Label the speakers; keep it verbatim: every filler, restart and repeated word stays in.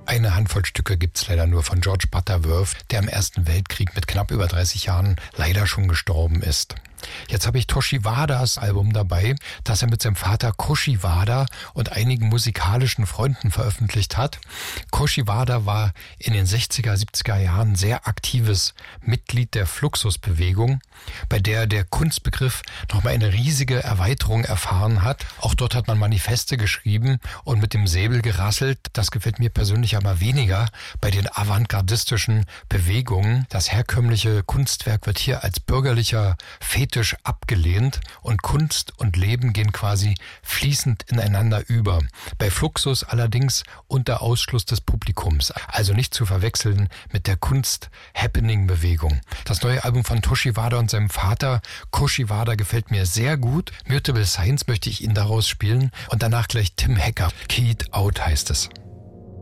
Speaker 1: Eine Handvoll Stücke gibt's leider nur von George Butterworth, der im Ersten Weltkrieg mit knapp über dreißig Jahren leider schon gestorben ist. Jetzt habe ich Toshi Wadas Album dabei, das er mit seinem Vater Koshi Wada und einigen musikalischen Freunden veröffentlicht hat. Koshi Wada war in den sechziger, siebziger Jahren sehr aktives Mitglied der Fluxusbewegung, bei der der Kunstbegriff nochmal eine riesige Erweiterung erfahren hat. Auch dort hat man Manifeste geschrieben und mit dem Säbel gerasselt. Das gefällt mir persönlich aber weniger bei den avantgardistischen Bewegungen. Das herkömmliche Kunstwerk wird hier als bürgerlicher Fetisch abgelehnt und Kunst und Leben gehen quasi fließend ineinander über. Bei Fluxus allerdings unter Ausschluss des Publikums, also nicht zu verwechseln mit der Kunst-Happening-Bewegung. Das neue Album von Toshi Wada und seinem Vater Koshi Wada gefällt mir sehr gut. Mutable Science möchte ich Ihnen daraus spielen und danach gleich Tim Hecker. Keyed Out heißt es.